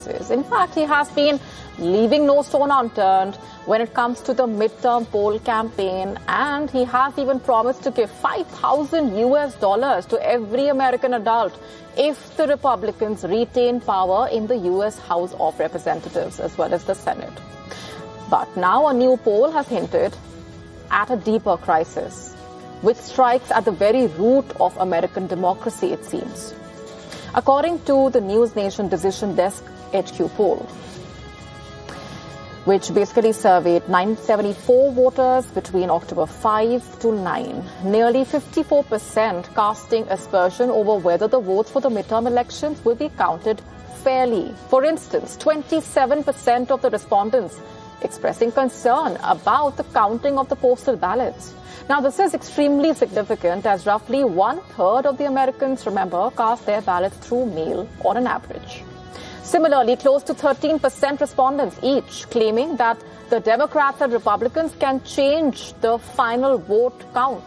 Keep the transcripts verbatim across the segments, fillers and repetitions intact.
In fact, he has been leaving no stone unturned when it comes to the midterm poll campaign, and he has even promised to give five thousand U S dollars to every American adult if the Republicans retain power in the U S House of Representatives as well as the Senate. But now a new poll has hinted at a deeper crisis, which strikes at the very root of American democracy, it seems. According to the News Nation Decision Desk H Q poll, which basically surveyed nine hundred seventy-four voters between October fifth to ninth, nearly fifty-four percent casting aspersion over whether the votes for the midterm elections will be counted fairly. For instance, twenty-seven percent of the respondents expressing concern about the counting of the postal ballots. Now, this is extremely significant as roughly one-third of the Americans, remember, cast their ballots through mail on an average. Similarly, close to thirteen percent respondents each claiming that the Democrats and Republicans can change the final vote count.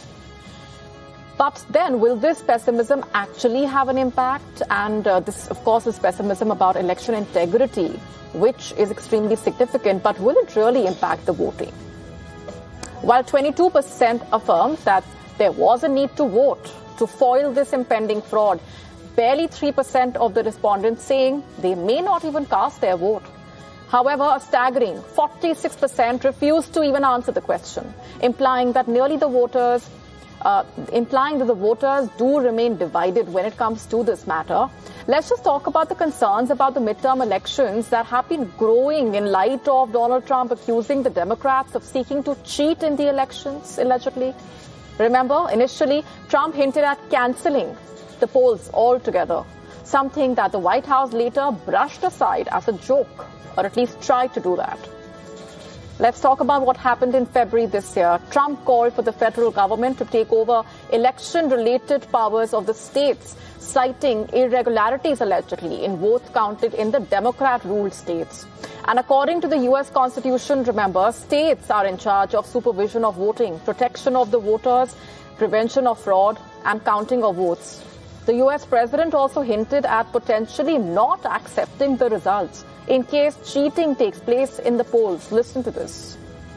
But then, will this pessimism actually have an impact? And uh, this, of course, is pessimism about election integrity, which is extremely significant. But will it really impact the voting? While twenty-two percent affirms that there was a need to vote to foil this impending fraud, barely three percent of the respondents saying they may not even cast their vote. However, a staggering forty-six percent refused to even answer the question, implying that nearly the voters, uh, implying that the voters do remain divided when it comes to this matter. Let's just talk about the concerns about the midterm elections that have been growing in light of Donald Trump accusing the Democrats of seeking to cheat in the elections, allegedly. Remember, initially, Trump hinted at cancelling the polls altogether, something that the White House later brushed aside as a joke, or at least tried to do that. Let's talk about what happened in February this year. Trump called for the federal government to take over election-related powers of the states, citing irregularities allegedly in votes counted in the Democrat-ruled states. And according to the U S Constitution, remember, states are in charge of supervision of voting, protection of the voters, prevention of fraud, and counting of votes. The U S president also hinted at potentially not accepting the results in case cheating takes place in the polls. Listen to this.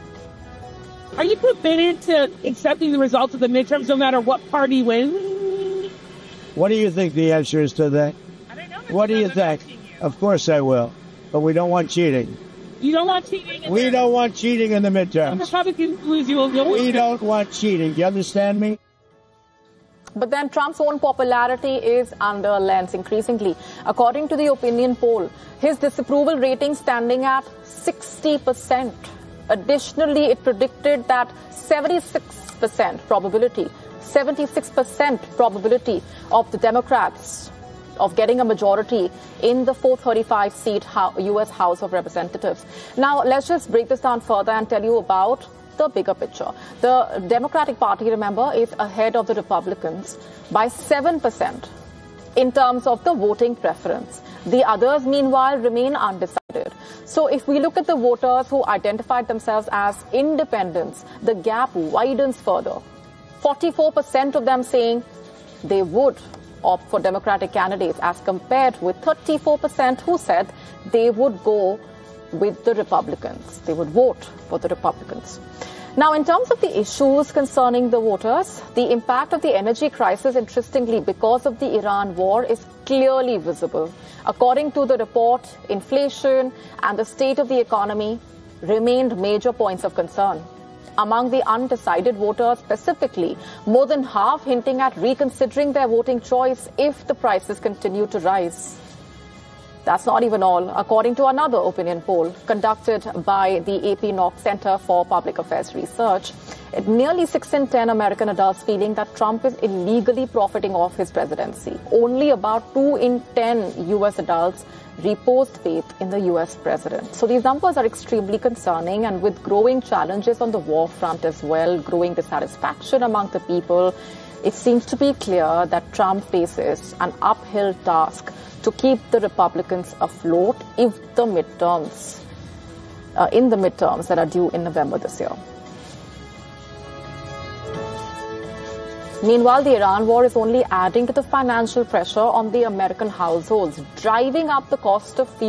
Are you committed to accepting the results of the midterms no matter what party wins? What do you think the answer is to that? I don't know. What do you think? You. Of course I will. But we don't want cheating. You don't want cheating? We don't want cheating in the midterms. Republicans lose, you will lose. We don't want cheating. Do you understand me? But then Trump's own popularity is under lens increasingly. According to the opinion poll, his disapproval rating standing at sixty percent. Additionally, it predicted that seventy-six percent probability, seventy-six percent probability of the Democrats of getting a majority in the four thirty-five seat U S House of Representatives. Now, let's just break this down further and tell you about the bigger picture. The Democratic Party, remember, is ahead of the Republicans by seven percent in terms of the voting preference. The others, meanwhile, remain undecided. So if we look at the voters who identified themselves as independents, the gap widens further. forty-four percent of them saying they would opt for Democratic candidates as compared with thirty-four percent who said they would go with the Republicans. They would vote for the Republicans. Now, in terms of the issues concerning the voters, the impact of the energy crisis, interestingly, because of the Iran war, is clearly visible. According to the report, inflation and the state of the economy remained major points of concern. Among the undecided voters specifically, more than half hinting at reconsidering their voting choice if the prices continue to rise. That's not even all. According to another opinion poll conducted by the A P Knox Center for Public Affairs Research, nearly six in ten American adults feeling that Trump is illegally profiting off his presidency. Only about two in ten U S adults reposed faith in the U S president. So these numbers are extremely concerning, and with growing challenges on the war front as well, growing dissatisfaction among the people, it seems to be clear that Trump faces an uphill task to keep the Republicans afloat if the midterms, uh, in the midterms that are due in November this year. Meanwhile, the Iran war is only adding to the financial pressure on the American households, driving up the cost of fuel.